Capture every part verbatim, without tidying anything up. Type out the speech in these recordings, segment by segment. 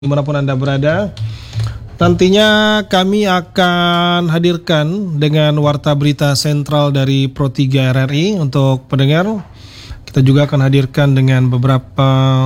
Dimanapun Anda berada, nantinya kami akan hadirkan dengan warta berita sentral dari Pro tiga R R I untuk pendengar. Kita juga akan hadirkan dengan beberapa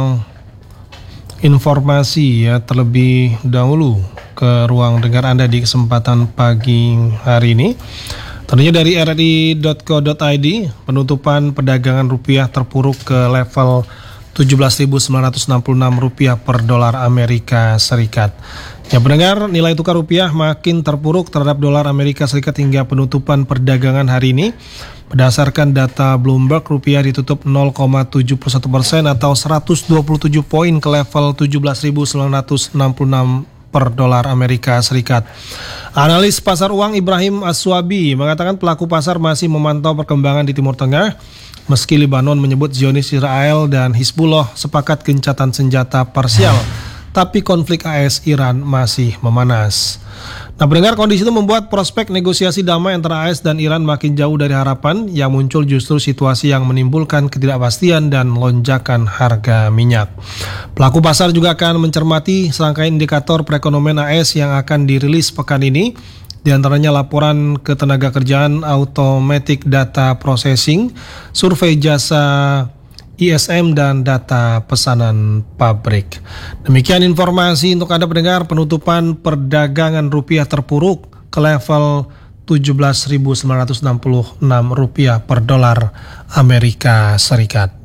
informasi ya terlebih dahulu ke ruang dengar Anda di kesempatan pagi hari ini. Tentunya dari r r i dot co dot i d, penutupan perdagangan rupiah terpuruk ke level tujuh belas ribu sembilan ratus enam puluh enam rupiah per dolar Amerika Serikat. Ya pendengar, nilai tukar rupiah makin terpuruk terhadap dolar Amerika Serikat hingga penutupan perdagangan hari ini. Berdasarkan data Bloomberg, rupiah ditutup nol koma tujuh satu persen atau seratus dua puluh tujuh poin ke level tujuh belas ribu sembilan ratus enam puluh enam per dolar Amerika Serikat. Analis pasar uang Ibrahim Aswabi mengatakan pelaku pasar masih memantau perkembangan di Timur Tengah. Meski Lebanon menyebut Zionis Israel dan Hizbullah sepakat gencatan senjata parsial, tapi konflik A S Iran masih memanas. Nah, pendengar, kondisi itu membuat prospek negosiasi damai antara A S dan Iran makin jauh dari harapan. Yang muncul justru situasi yang menimbulkan ketidakpastian dan lonjakan harga minyak. Pelaku pasar juga akan mencermati serangkaian indikator perekonomian A S yang akan dirilis pekan ini. Di antaranya laporan ketenagakerjaan automatic data processing, survei jasa I S M dan data pesanan pabrik. Demikian informasi untuk Anda pendengar. Penutupan perdagangan rupiah terpuruk ke level tujuh belas ribu sembilan ratus enam puluh enam rupiah per dolar Amerika Serikat.